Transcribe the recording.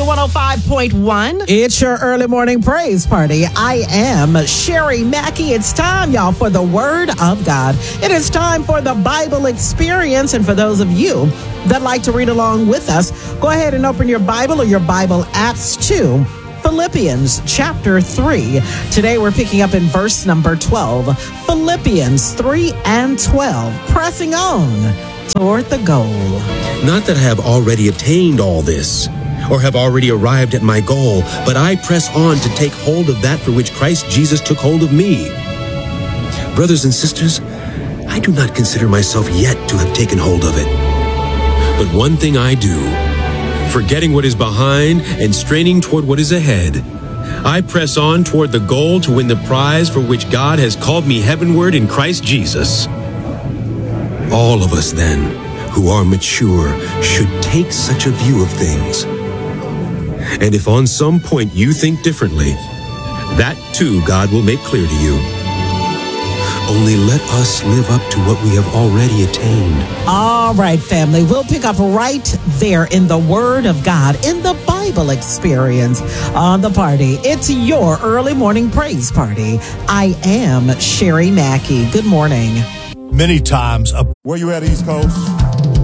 105.1. It's your early morning praise party. I am Sherry Mackey. It's time, y'all, for the Word of God. It is time for the Bible experience. And for those of you that like to read along with us, go ahead and open your Bible or your Bible apps to Philippians chapter 3. Today we're picking up in verse number 12. Philippians 3 and 12. Pressing on toward the goal. Not that I have already attained all this, or have already arrived at my goal, but I press on to take hold of that for which Christ Jesus took hold of me. Brothers and sisters, I do not consider myself yet to have taken hold of it. But one thing I do, forgetting what is behind and straining toward what is ahead, I press on toward the goal to win the prize for which God has called me heavenward in Christ Jesus. All of us, then, who are mature, should take such a view of things. And if on some point you think differently, that too God will make clear to you. Only let us live up to what we have already attained. All right, family, we'll pick up right there in the Word of God, in the Bible experience on the party. It's your early morning praise party. I am Sherry Mackey. Good morning. Many times. Where you at, East Coast?